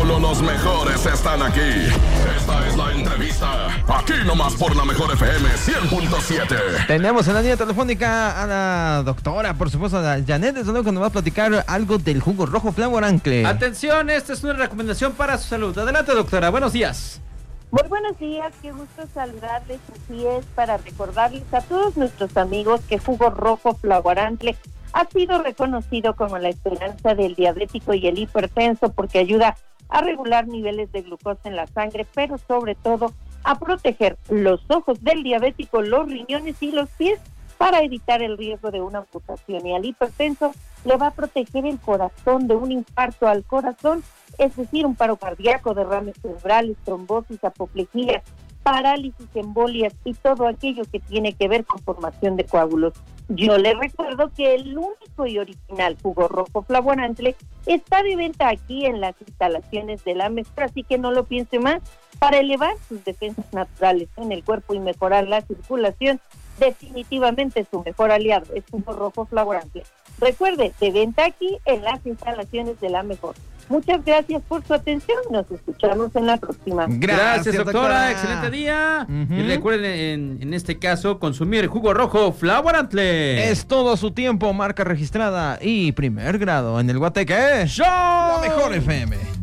Solo los mejores están aquí. Esta es la entrevista. Aquí nomás por la Mejor FM 100.7. Tenemos en la línea telefónica a la doctora, por supuesto, a Janet, desde luego que nos va a platicar algo del jugo rojo Flavor Ancle. Atención, esta es una recomendación para su salud. Adelante, doctora, buenos días. Muy buenos días, qué gusto saludarles. Así es, para recordarles a todos nuestros amigos que jugo rojo Flavor Ancle ha sido reconocido como la esperanza del diabético y el hipertenso porque ayuda a regular niveles de glucosa en la sangre, pero sobre todo a proteger los ojos del diabético, los riñones y los pies para evitar el riesgo de una amputación. Y al hipertenso le va a proteger el corazón de un infarto al corazón, es decir, un paro cardíaco, derrames cerebrales, trombosis, apoplejía, parálisis, embolias y todo aquello que tiene que ver con formación de coágulos. Yo les recuerdo que el único y original jugo rojo Flavor Ancle está de venta aquí en las instalaciones de la Mejor, así que no lo piense más. Para elevar sus defensas naturales en el cuerpo y mejorar la circulación, definitivamente su mejor aliado es jugo rojo Flavor Ancle. Recuerde, de venta aquí en las instalaciones de la Mejor. Muchas gracias por su atención. Nos escuchamos en la próxima. Gracias, doctora. Excelente día. Y recuerden, en este caso, consumir jugo rojo Flavor Ancle. Es todo su tiempo, marca registrada y primer grado en el Guateque. ¡Show! La Mejor FM.